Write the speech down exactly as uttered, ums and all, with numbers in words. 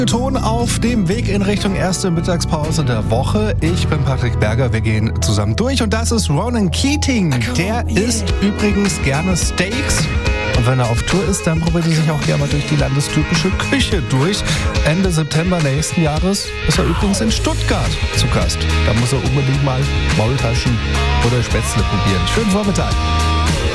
Ton auf dem Weg in Richtung erste Mittagspause der Woche. Ich bin Patrick Berger, wir gehen zusammen durch und das ist Ronan Keating. Der isst übrigens gerne Steaks und wenn er auf Tour ist, dann probiert er sich auch gerne mal durch die landestypische Küche durch. Ende September nächsten Jahres ist er übrigens in Stuttgart zu Gast. Da muss er unbedingt mal Maultaschen oder Spätzle probieren. Schönen Vormittag.